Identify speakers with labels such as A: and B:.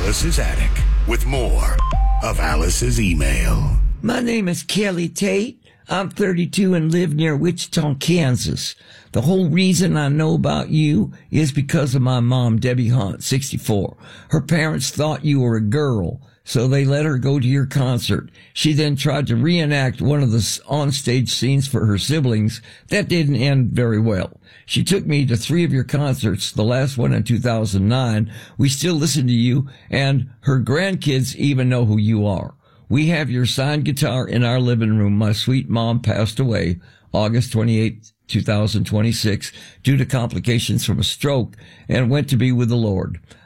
A: Alice's Attic with more of Alice's email.
B: My name is Kelly Tate. I'm 32 and live near Wichita, Kansas. The whole reason I know about you is because of my mom, Debbie Hunt, 64. Her parents thought you were a girl, so they let her go to your concert. She then tried to reenact one of the onstage scenes for her siblings. That didn't end very well. She took me to 3 of your concerts, the last one in 2009. We still listen to you, and her grandkids even know who you are. We have your signed guitar in our living room. My sweet mom passed away August 28, 2026, due to complications from a stroke and went to be with the Lord.